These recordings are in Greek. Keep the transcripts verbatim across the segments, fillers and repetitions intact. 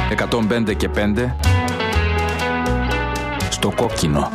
εκατόν πέντε και πέντε στο κόκκινο.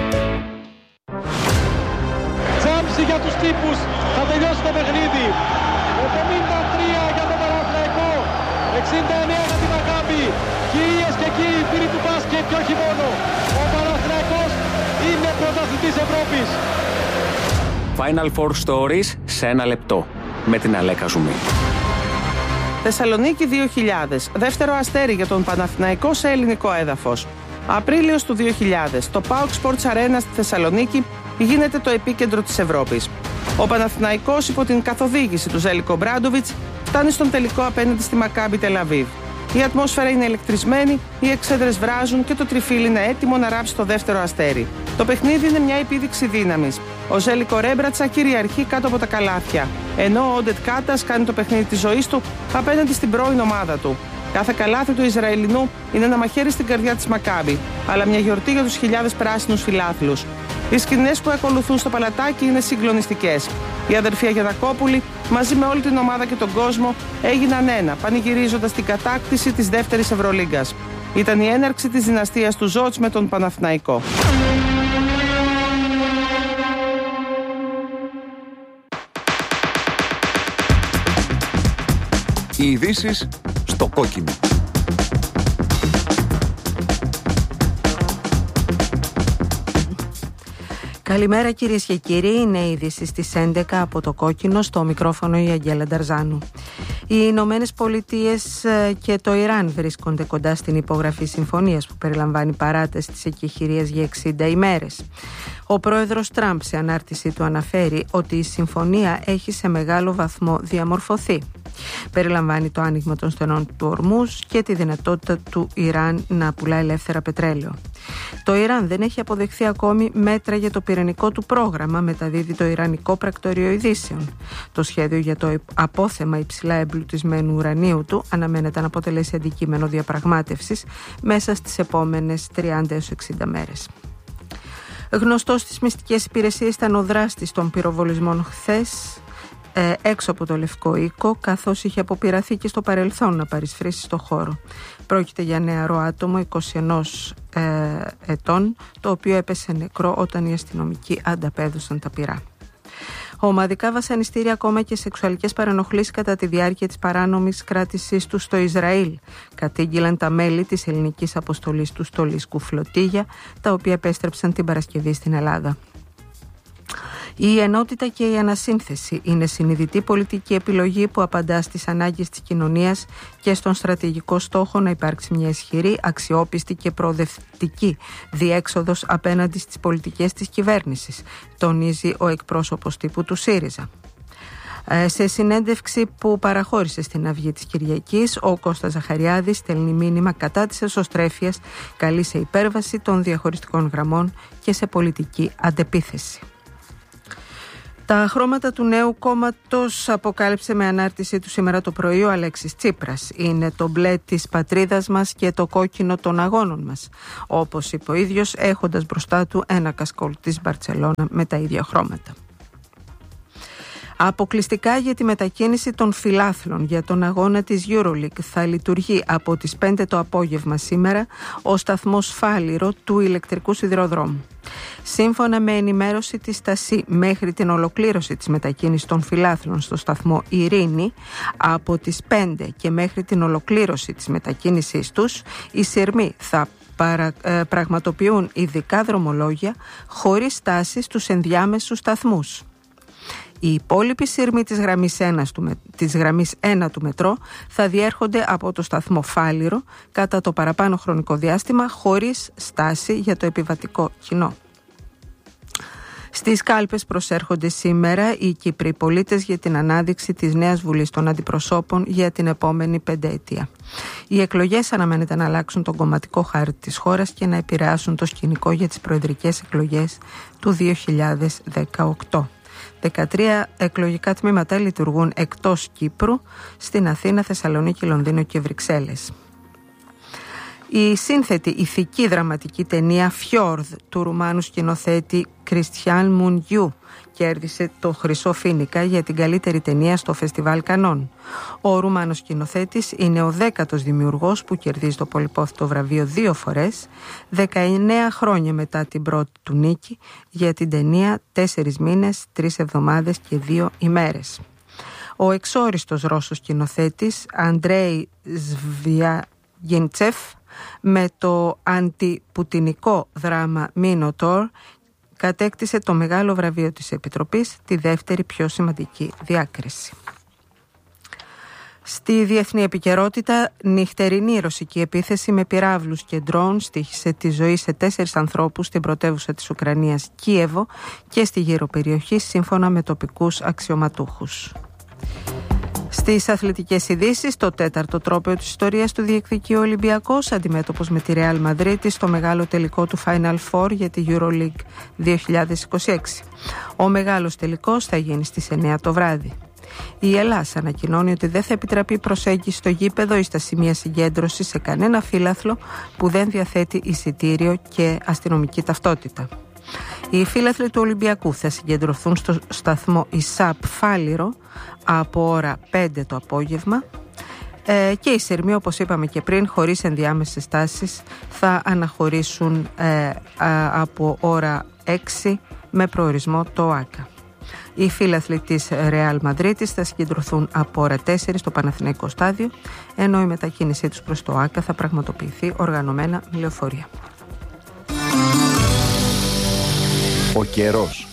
Τζάμψη για τους τύπους, θα τελειώσει το παιχνίδι. εβδομήντα τρία για τον Παναθηναϊκό, εξήντα εννέα για τη Μακάμπι. Κυρίες και κύριοι, φίλοι του μπάσκετ και όχι μόνο, ο Παναθηναϊκός είναι πρωταθλητής Ευρώπης. Final Four Stories σε ένα λεπτό με την Αλέκα Ζουμή. Θεσσαλονίκη δύο χιλιάδες. Δεύτερο αστέρι για τον Παναθηναϊκό σε ελληνικό έδαφος. Απρίλιος του δύο χιλιάδες. Το Πάοκ Sports Arena στη Θεσσαλονίκη γίνεται το επίκεντρο της Ευρώπης. Ο Παναθηναϊκός υπό την καθοδήγηση του Ζέλικο Μπράντοβιτς φτάνει στον τελικό απέναντι στη Μακάμπι Τελαβίβ. Η ατμόσφαιρα είναι ηλεκτρισμένη, οι εξέδρες βράζουν και το τριφύλι είναι έτοιμο να ράψει το δεύτερο αστέρι. Το παιχνίδι είναι μια επίδειξη δύναμης. Ο Ζέλικο Ρέμπρατσα κυριαρχεί κάτω από τα καλάθια, ενώ ο Όντετ Κάτας κάνει το παιχνίδι της ζωής του απέναντι στην πρώην ομάδα του. Κάθε καλάθι του Ισραηλινού είναι ένα μαχαίρι στην καρδιά της Μακάμπι, αλλά μια γιορτή για τους χιλιάδες πράσινους φιλάθλους. Οι σκηνές που ακολουθούν στο παλατάκι είναι συγκλονιστικές. Οι αδερφοί Αγιανακόπουλοι, μαζί με όλη την ομάδα και τον κόσμο, έγιναν ένα, πανηγυρίζοντας την κατάκτηση της δεύτερης Ευρωλίγκας. Ήταν η έναρξη της δυναστείας του Ζότς με τον Παναθηναϊκό. Οι ειδήσεις στο κόκκινο. Καλημέρα κυρίες και κύριοι, είναι η είδηση στις έντεκα από το κόκκινο, στο μικρόφωνο η Αγγέλα Νταρζάνου. Οι Ηνωμένες Πολιτείες και το Ιράν βρίσκονται κοντά στην υπογραφή συμφωνίας που περιλαμβάνει παράταση της εκεχηρίας για εξήντα ημέρες. Ο πρόεδρος Τραμπ σε ανάρτησή του αναφέρει ότι η συμφωνία έχει σε μεγάλο βαθμό διαμορφωθεί. Περιλαμβάνει το άνοιγμα των στενών του Ορμούζ και τη δυνατότητα του Ιράν να πουλά ελεύθερα πετρέλαιο. Το Ιράν δεν έχει αποδεχθεί ακόμη μέτρα για το πυρηνικό του πρόγραμμα, μεταδίδει το Ιρανικό Πρακτορείο Ειδήσεων. Το σχέδιο για το απόθεμα υψηλά εμπλουτισμένου ουρανίου του αναμένεται να αποτελέσει αντικείμενο διαπραγμάτευσης μέσα στις επόμενες τριάντα έως εξήντα μέρες. Γνωστός στις μυστικές υπηρεσίες ήταν ο δράστης των πυροβολισμών χθες ε, έξω από το Λευκό Οίκο, καθώς είχε αποπειραθεί και στο παρελθόν να παρισφρήσει στο χώρο. Πρόκειται για νεαρό άτομο είκοσι ενός ε, ετών, το οποίο έπεσε νεκρό όταν οι αστυνομικοί ανταπέδωσαν τα πυρά. Ομαδικά βασανιστήρια, ακόμα και σεξουαλικές παρενοχλήσεις κατά τη διάρκεια της παράνομης κράτησής του στο Ισραήλ, κατήγγειλαν τα μέλη της ελληνικής αποστολής του στο Λίσκου Φλωτίγια, τα οποία επέστρεψαν την Παρασκευή στην Ελλάδα. Η ενότητα και η ανασύνθεση είναι συνειδητή πολιτική επιλογή που απαντά στις ανάγκες της κοινωνίας και στον στρατηγικό στόχο να υπάρξει μια ισχυρή, αξιόπιστη και προοδευτική διέξοδος απέναντι στις πολιτικές της κυβέρνησης, τονίζει ο εκπρόσωπος τύπου του ΣΥΡΙΖΑ. Σε συνέντευξη που παραχώρησε στην Αυγή της Κυριακής, ο Κώστας Ζαχαριάδης στέλνει μήνυμα κατά της εσωστρέφειας, καλεί σε υπέρβαση των διαχωριστικών γραμμών και σε πολιτική αντεπίθεση. Τα χρώματα του νέου κόμματος αποκάλυψε με ανάρτησή του σήμερα το πρωί ο Αλέξης Τσίπρας. Είναι το μπλε της πατρίδας μας και το κόκκινο των αγώνων μας, όπως είπε ο ίδιος, έχοντας μπροστά του ένα κασκόλ της Μπαρτσελώνα με τα ίδια χρώματα. Αποκλειστικά για τη μετακίνηση των φιλάθλων για τον αγώνα της EuroLeague θα λειτουργεί από τις πέντε το απόγευμα σήμερα ο σταθμός Φάληρο του ηλεκτρικού σιδηροδρόμου. Σύμφωνα με ενημέρωση της ΤΑΣΥ, μέχρι την ολοκλήρωση της μετακίνησης των φιλάθλων στο σταθμό Ειρήνη, από τις πέντε και μέχρι την ολοκλήρωση της μετακίνησής τους, οι σειρμοί θα παρα, ε, πραγματοποιούν ειδικά δρομολόγια χωρίς στάσεις στους ενδιάμεσους σταθμούς. Οι υπόλοιποι σύρμοι της γραμμής, ένα του, της γραμμής ένα του μετρό θα διέρχονται από το σταθμό Φάληρο κατά το παραπάνω χρονικό διάστημα χωρίς στάση για το επιβατικό κοινό. Στις κάλπες προσέρχονται σήμερα οι Κύπροι πολίτες για την ανάδειξη της νέας Βουλής των Αντιπροσώπων για την επόμενη πενταετία. Οι εκλογές αναμένεται να αλλάξουν τον κομματικό χάρτη της χώρας και να επηρεάσουν το σκηνικό για τις προεδρικές εκλογές του δύο χιλιάδες δεκαοκτώ. δεκατρία εκλογικά τμήματα λειτουργούν εκτός Κύπρου, στην Αθήνα, Θεσσαλονίκη, Λονδίνο και Βρυξέλλες. Η σύνθετη ηθική δραματική ταινία Fjord του Ρουμάνου σκηνοθέτη Κριστιάν Μουνγιού κέρδισε το Χρυσό Φοίνικα για την καλύτερη ταινία στο Φεστιβάλ Κανών. Ο Ρουμάνος σκηνοθέτης είναι ο δέκατος δημιουργός που κερδίζει το πολυπόθητο βραβείο δύο φορές, δεκαεννέα χρόνια μετά την πρώτη του νίκη για την ταινία «Τέσσερις μήνες, τρεις εβδομάδες και δύο ημέρες». Ο εξόριστος Ρώσος σκηνοθέτης Αντρέι Σβιαγίντσεφ με το αντιπουτινικό δράμα Μίνοτορ κατέκτησε το μεγάλο βραβείο της Επιτροπής, τη δεύτερη πιο σημαντική διάκριση. Στη διεθνή επικαιρότητα, νυχτερινή ρωσική επίθεση με πυράβλους και ντρόουν στοίχησε τη ζωή σε τέσσερις ανθρώπους στην πρωτεύουσα της Ουκρανίας Κίεβο και στη γύρω περιοχή, σύμφωνα με τοπικούς αξιωματούχους. Στις αθλητικές ειδήσεις, το τέταρτο τρόπαιο της ιστορίας του διεκδικεί ο Ολυμπιακός, αντιμέτωπος με τη Ρεάλ Μαδρίτη στο μεγάλο τελικό του Final Four για τη EuroLeague δύο χιλιάδες είκοσι έξι. Ο μεγάλος τελικός θα γίνει στις εννέα το βράδυ. Η Ελλάς ανακοινώνει ότι δεν θα επιτραπεί προσέγγιση στο γήπεδο ή στα σημεία συγκέντρωσης σε κανένα φύλαθλο που δεν διαθέτει εισιτήριο και αστυνομική ταυτότητα. Οι φύλαθλοι του Ολυμπιακού θα συγκεντρωθούν στο σταθμό ΙΣΑΠ Φάληρο από ώρα πέντε το απόγευμα ε, και οι σειρμοί, όπως είπαμε και πριν, χωρίς ενδιάμεσες στάσεις θα αναχωρήσουν ε, α, από ώρα έξι με προορισμό το ΟΑΚΑ. Οι φύλαθλοι της Ρεάλ Μαδρίτης θα συγκεντρωθούν από ώρα τέσσερα στο Παναθηναϊκό στάδιο, ενώ η μετακίνησή τους προς το ΟΑΚΑ θα πραγματοποιηθεί οργανωμένα με λεωφορεία. Ο καιρός.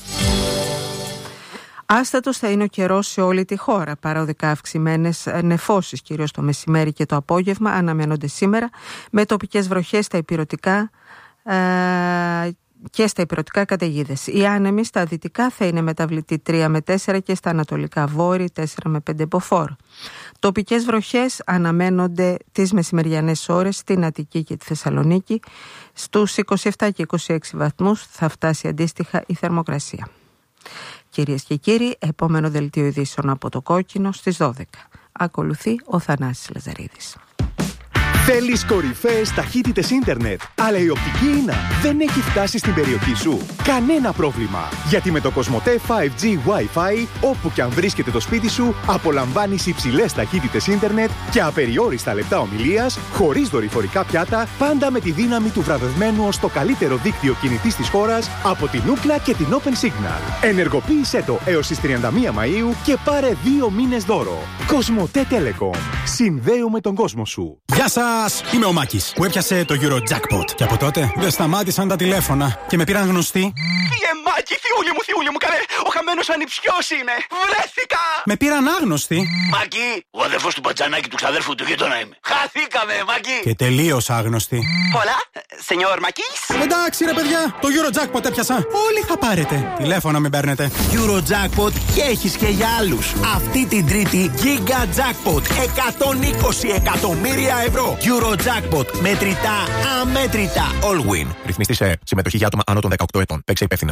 Άστατος θα είναι ο καιρός σε όλη τη χώρα. Παραοδικά αυξημένες νεφώσεις, κυρίως το μεσημέρι και το απόγευμα, αναμένονται σήμερα, με τοπικές βροχές στα ηπειρωτικά ε, και στα ηπειρωτικά καταιγίδες. Οι άνεμοι στα δυτικά θα είναι μεταβλητοί τρία με τέσσερα και στα ανατολικά βόρει τέσσερα με πέντε μποφόρ. Τοπικές βροχές αναμένονται τις μεσημεριανές ώρες στην Αττική και τη Θεσσαλονίκη. Στους είκοσι επτά και είκοσι έξι βαθμούς θα φτάσει αντίστοιχα η θερμοκρασία. Κυρίες και κύριοι, επόμενο δελτίο ειδήσεων από το Κόκκινο στις δώδεκα. Ακολουθεί ο Θανάσης Λαζαρίδης. Θέλεις κορυφαίες ταχύτητες ίντερνετ, αλλά η οπτική ίνα δεν έχει φτάσει στην περιοχή σου? Κανένα πρόβλημα, γιατί με το Κοσμοτέ φάιβ τζι Wi-Fi, όπου και αν βρίσκεται το σπίτι σου, απολαμβάνεις υψηλές ταχύτητες ίντερνετ και απεριόριστα λεπτά ομιλίας, χωρίς δορυφορικά πιάτα, πάντα με τη δύναμη του βραβευμένου ως το καλύτερο δίκτυο κινητής της χώρας από την Ookla και την Open Signal. Ενεργοποίησέ το έως τις τριάντα μία Μαΐου και πάρε δύο μήνες δώρο. Κοσμοτέ Telecom. Συνδέουμε τον κόσμο σου. Γεια σας! Είμαι ο Μάκης που έπιασε το Eurojackpot. Και από τότε δεν σταμάτησαν τα τηλέφωνα και με πήραν γνωστοί. Φύγε Μάκη, θιούλη μου, θιούλη μου, καλέ! Ο χαμένος ανιψιός είμαι! Βρέθηκα! Με πήραν άγνωστοι. Μάκη, ο αδερφός του Μπατζανάκη του ξαδέρφου του γείτονα είμαι. Χαθήκαμε, Μάκη! Και τελείως άγνωστοι. Πολλά, σενιόρ Μάκης. Εντάξει ρε παιδιά, το Eurojackpot έπιασα. Όλοι θα πάρετε. Τηλέφωνα μην παίρνετε. Eurojackpot και έχεις και για άλλους. Αυτή την Τρίτη Giga Jackpot εκατόν είκοσι εκατομμύρια ευρώ. Eurojackpot. Μετρητά, αμέτρητα. All win. Ρυθμιστή σε συμμετοχή για άτομα άνω των δεκαοκτώ ετών. Παίξε υπεύθυνα.